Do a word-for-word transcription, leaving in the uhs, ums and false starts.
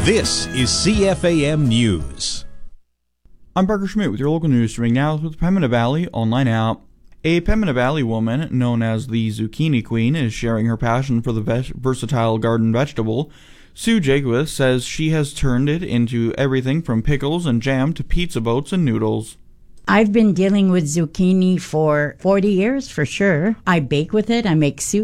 This is C F A M News. I'm Parker Schmidt with your local news streaming now with the Pembina Valley Online app. A Pembina Valley woman known as the Zucchini Queen is sharing her passion for the ves- versatile garden vegetable. Sue Jagwith says she has turned it into everything from pickles and jam to pizza boats and noodles. I've been dealing with zucchini for forty years for sure. I bake with it, I make soup.